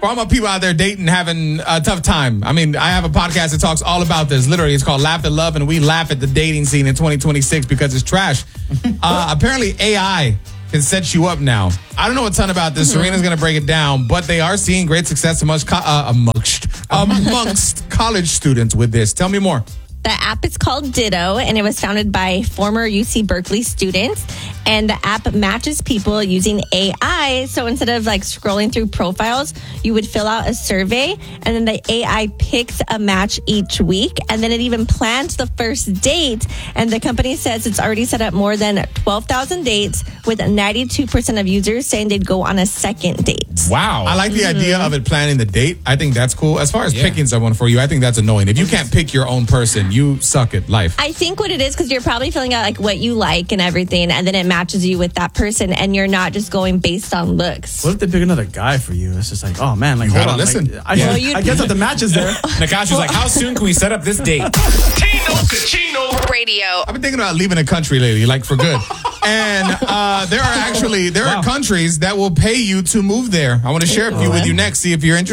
For all my people out there dating, having a tough time. I mean, I have a podcast that talks all about this. Literally, it's called Laugh at Love, and we laugh at the dating scene in 2026 because it's trash. Apparently, AI can set you up now. I don't know a ton about this. Serena's going to break it down, but they are seeing great success amongst college students with this. Tell me more. The app is called Ditto, and it was founded by former UC Berkeley students. And the app matches people using AI. So instead of like scrolling through profiles, you would fill out a survey, and then the AI picks a match each week. And then it even plans the first date. And the company says it's already set up more than 12,000 dates, with 92% of users saying they'd go on a second date. Wow. I like the idea of it planning the date. I think that's cool. As far as picking someone for you, I think that's annoying. If you can't pick your own person, you suck at life. I think what it is, because you're probably filling out like what you like and everything, and then it matches you with that person, and you're not just going based on looks. What if they pick another guy for you? It's just like, oh man, like, hold on. Listen. Like, I guess that the match is there. Nakasha's like, how soon can we set up this date? Tino Cucino Radio. I've been thinking about leaving the country lately, like for good. And there are countries that will pay you to move there. I want to share a few with you next, see if you're interested.